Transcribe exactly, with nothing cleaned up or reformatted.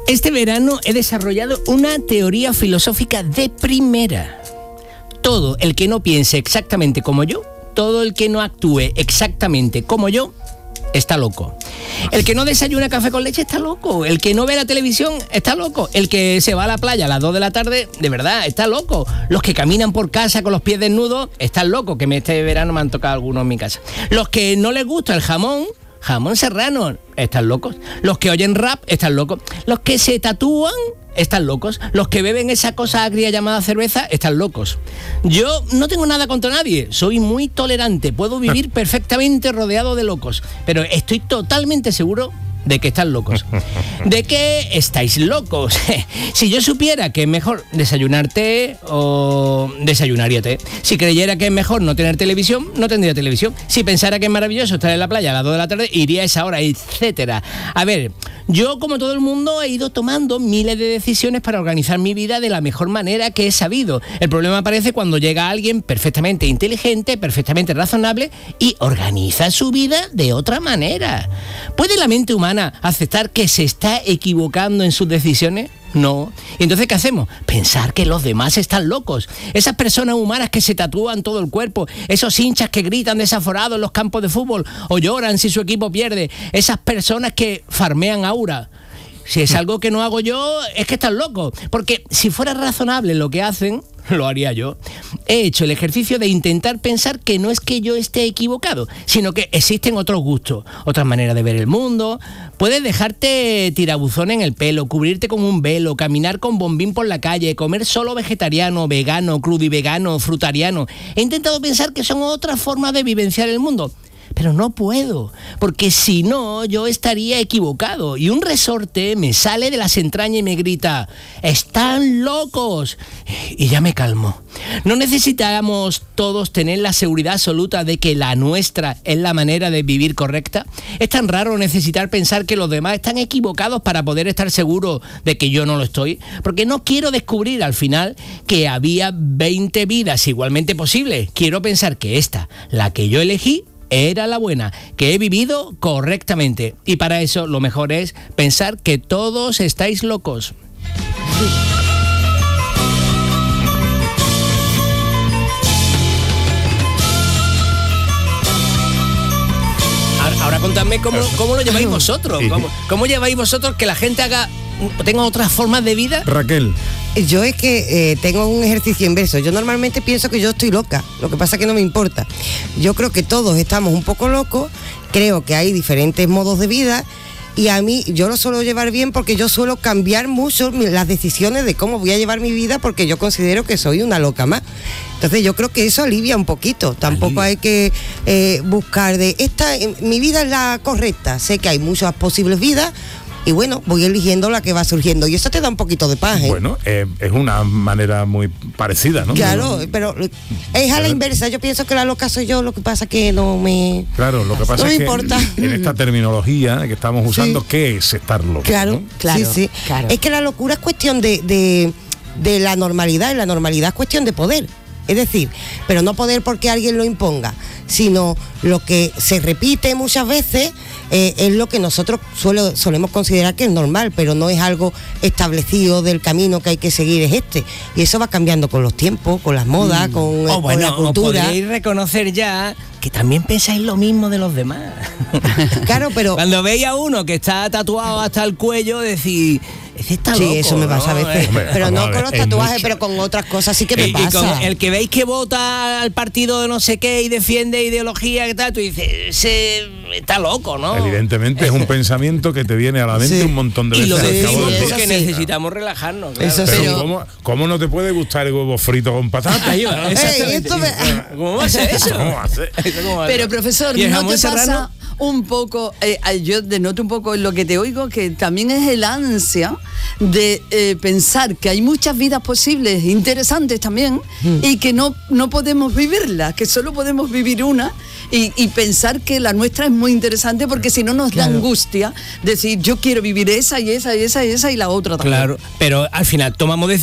Este verano he desarrollado una teoría filosófica de primera. Todo el que no piense exactamente como yo, todo el que no actúe exactamente como yo, está loco. El que no desayuna café con leche está loco. El que no ve la televisión está loco. El que se va a la playa a las dos de la tarde, de verdad, está loco. Los que caminan por casa con los pies desnudos están locos, que este verano me han tocado algunos en mi casa. Los que no les gusta el jamón, jamón serrano, están locos. Los que oyen rap están locos. Los que se tatúan están locos. Los que beben esa cosa agria llamada cerveza están locos. Yo no tengo nada contra nadie, soy muy tolerante, puedo vivir perfectamente rodeado de locos, pero estoy totalmente seguro de que están locos. ¿De qué estáis locos? Si yo supiera que es mejor desayunar té, o desayunaría té. Si creyera que es mejor no tener televisión, no tendría televisión. Si pensara que es maravilloso estar en la playa a las dos de la tarde, iría a esa hora, etcétera. A ver, yo como todo el mundo he ido tomando miles de decisiones para organizar mi vida de la mejor manera que he sabido. El problema aparece cuando llega alguien perfectamente inteligente, perfectamente razonable y organiza su vida de otra manera. ¿Puede la mente humana aceptar que se está equivocando en sus decisiones? No. ¿Y entonces qué hacemos? Pensar que los demás están locos. Esas personas humanas que se tatúan todo el cuerpo, esos hinchas que gritan desaforados en los campos de fútbol o lloran si su equipo pierde, esas personas que farmean aura. Si es algo que no hago yo, es que están locos. Porque si fuera razonable lo que hacen, lo haría yo. He hecho el ejercicio de intentar pensar que no es que yo esté equivocado, sino que existen otros gustos, otras maneras de ver el mundo. Puedes dejarte tirabuzón en el pelo, cubrirte con un velo, caminar con bombín por la calle, comer solo vegetariano, vegano, crudo y vegano, frutariano. He intentado pensar que son otras formas de vivenciar el mundo. Pero no puedo, porque si no, yo estaría equivocado. Y un resorte me sale de las entrañas y me grita: ¡están locos! Y ya me calmo. No necesitamos todos tener la seguridad absoluta de que la nuestra es la manera de vivir correcta. Es tan raro necesitar pensar que los demás están equivocados para poder estar seguro de que yo no lo estoy. Porque no quiero descubrir al final que había veinte vidas igualmente posibles. Quiero pensar que esta, la que yo elegí, era la buena, que he vivido correctamente. Y para eso lo mejor es pensar que todos estáis locos. Ahora, ahora contadme cómo, cómo lo lleváis vosotros. ¿Cómo, cómo lleváis vosotros que la gente haga, tenga otras formas de vida? Raquel. Yo es que eh, tengo un ejercicio inverso. Yo normalmente pienso que yo estoy loca, lo que pasa es que no me importa. Yo creo que todos estamos un poco locos, creo que hay diferentes modos de vida y a mí yo lo suelo llevar bien porque yo suelo cambiar mucho las decisiones de cómo voy a llevar mi vida porque yo considero que soy una loca más. Entonces yo creo que eso alivia un poquito. Tampoco alivia. Hay que eh, buscar de esta, mi vida es la correcta. Sé que hay muchas posibles vidas. Y bueno, voy eligiendo la que va surgiendo. Y eso te da un poquito de paz, ¿eh? Bueno, eh, es una manera muy parecida, ¿no? Claro, pero es a la inversa. Yo pienso que la loca soy yo, lo que pasa que no me... Claro, lo que pasa no es me que importa. En esta terminología que estamos usando, sí. ¿qué es estar loco? Claro, ¿no? claro, sí, sí. Claro. Es que la locura es cuestión de, de, de la normalidad, y la normalidad es cuestión de poder. Es decir, pero no poder porque alguien lo imponga, sino lo que se repite muchas veces eh, es lo que nosotros suelo, solemos considerar que es normal, pero no es algo establecido del camino que hay que seguir, es este. Y eso va cambiando con los tiempos, con las modas, mm. con, oh, con bueno, la cultura. Podréis reconocer ya que también pensáis lo mismo de los demás. Claro, pero... Cuando veis a uno que está tatuado hasta el cuello, decís... Ese está sí, loco, eso me pasa, ¿no? a veces. Hombre, pero no ver, con los tatuajes, pero con otras cosas sí que me y, pasa. Y con el que veis que vota al partido de no sé qué y defiende ideología y tal, tú dices, ese está loco, ¿no? Evidentemente es un pensamiento que te viene a la mente sí. un montón de veces. Y lo decimos sí, porque sí. necesitamos relajarnos. Claro. Eso pero sí. ¿cómo, ¿cómo no te puede gustar el huevo frito con patatas? Ahí va, exactamente. Ey, esto me... ¿Cómo va a ser eso? ¿Cómo va a ser? ¿Cómo va a ser? Pero profesor, ¿no te pasa un poco, eh, yo denoto un poco en lo que te oigo, que también es el ansia de eh, pensar que hay muchas vidas posibles, interesantes también, mm. y que no, no podemos vivirlas, que solo podemos vivir una, y, y pensar que la nuestra es muy interesante, porque si no nos claro. da angustia decir yo quiero vivir esa y esa y esa y esa y la otra también. Claro, pero al final tomamos decisiones